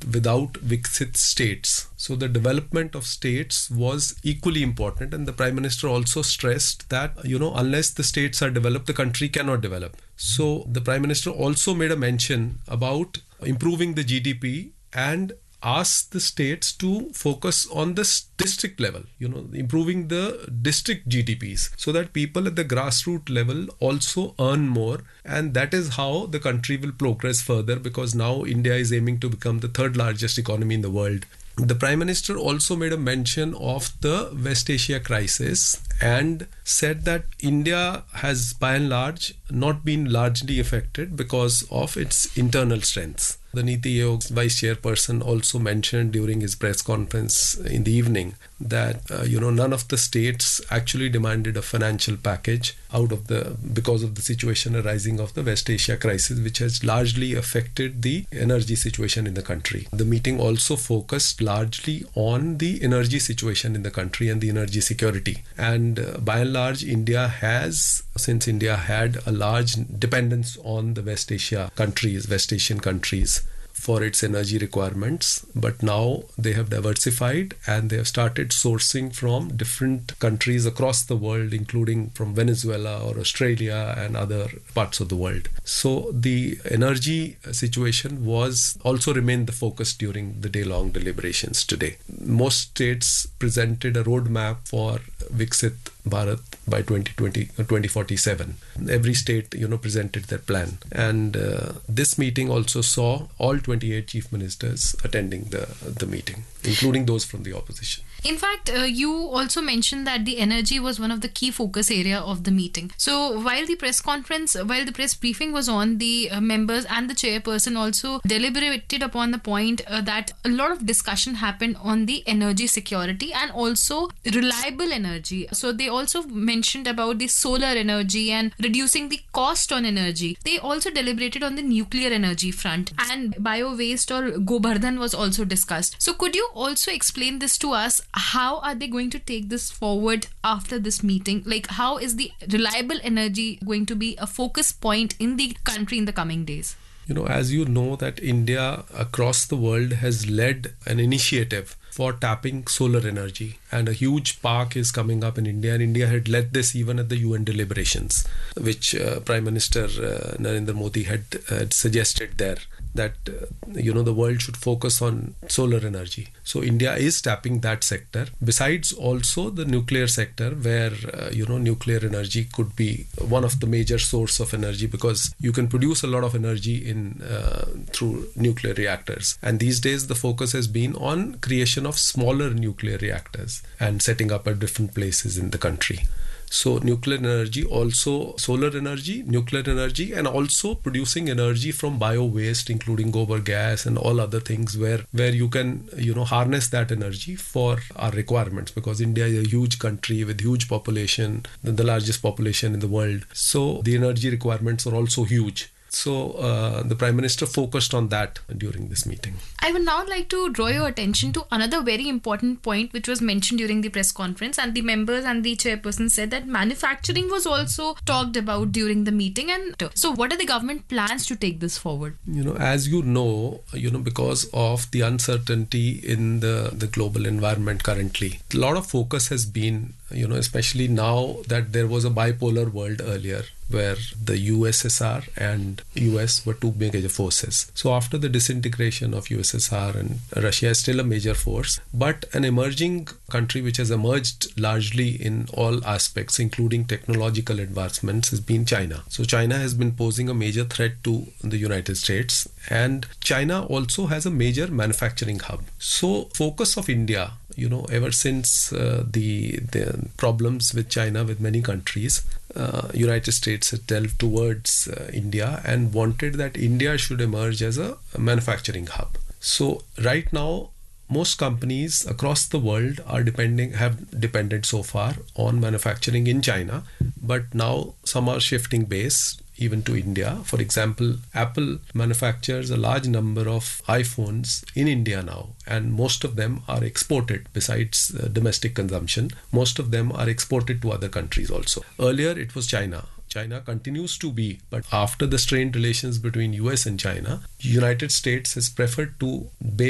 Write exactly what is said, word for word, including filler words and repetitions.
without Viksit states. So the development of states was equally important, and the Prime Minister also stressed that, you know, unless the states are developed, the country cannot develop. So the Prime Minister also made a mention about improving the G D P and asked the states to focus on the district level, you know, improving the district G D Ps so that people at the grassroots level also earn more. And that is how the country will progress further, because now India is aiming to become the third largest economy in the world. The Prime Minister also made a mention of the West Asia crisis and said that India has by and large not been largely affected because of its internal strengths. The Niti Aayog's vice chairperson also mentioned during his press conference in the evening that uh, you know none of the states actually demanded a financial package out of the because of the situation arising of the West Asia crisis, which has largely affected the energy situation in the country. The meeting also focused largely on the energy situation in the country and the energy security. And uh, by and large, India has, since India had a large dependence on the West Asia countries, West Asian countries, for its energy requirements, but now they have diversified and they have started sourcing from different countries across the world, including from Venezuela or Australia and other parts of the world. So the energy situation was also remained the focus during the day-long deliberations today. Most states presented a roadmap for Viksit Bharat by twenty twenty, twenty forty-seven. Every state, you know, presented their plan. And uh, this meeting also saw all twenty-eight chief ministers attending the, the meeting, including those from the opposition. In fact, uh, you also mentioned that the energy was one of the key focus area of the meeting. So while the press conference, while the press briefing was on, the uh, members and the chairperson also deliberated upon the point uh, that a lot of discussion happened on the energy security and also reliable energy. So they also mentioned about the solar energy and reducing the cost on energy. They also deliberated on the nuclear energy front, and bio-waste or Gobardhan was also discussed. So could you also explain this to us? How are they going to take this forward after this meeting? Like, how is the reliable energy going to be a focus point in the country in the coming days? You know, as you know, that India across the world has led an initiative for tapping solar energy, and a huge park is coming up in India, and India had led this even at the U N deliberations, which uh, Prime Minister uh, Narendra Modi had, uh, had suggested there, that uh, you know the world should focus on solar energy. So India is tapping that sector, besides also the nuclear sector, where uh, you know nuclear energy could be one of the major source of energy, because you can produce a lot of energy in uh, through nuclear reactors. And these days the focus has been on creation of smaller nuclear reactors and setting up at different places in the country. So nuclear energy, also solar energy, nuclear energy, and also producing energy from bio-waste, including gobar gas and all other things, where, where you can, you know, harness that energy for our requirements, because India is a huge country with huge population, the largest population in the world. So the energy requirements are also huge. So uh, the Prime Minister focused on that during this meeting. I would now like to draw your attention to another very important point which was mentioned during the press conference, and the members and the chairperson said that manufacturing was also talked about during the meeting. And so what are the government plans to take this forward? You know, as you know, you know, because of the uncertainty in the, the global environment currently, a lot of focus has been, you know, especially now that there was a bipolar world earlier, where the U S S R and U S were two major forces. So after the disintegration of U S S R, and Russia is still a major force, but an emerging country which has emerged largely in all aspects, including technological advancements, has been China. So China has been posing a major threat to the United States, and China also has a major manufacturing hub. So focus of India, you know, ever since uh, the the problems with China, with many countries, uh, United States has delved towards uh, India and wanted that India should emerge as a, a manufacturing hub. So right now, most companies across the world are depending, have depended so far on manufacturing in China, but now some are shifting base even to India. For example, Apple manufactures a large number of iPhones in India now, and most of them are exported. Besides uh, domestic consumption, most of them are exported to other countries also. Earlier it was China. China continues to be, but after the strained relations between U S and China, United States has preferred to base